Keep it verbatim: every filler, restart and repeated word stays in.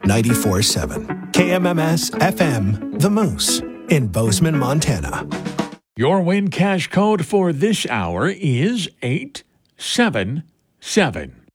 ninety-four point seven. K M M S F M, The Moose, in Bozeman, Montana. Your win cash code for this hour is eight seven seven.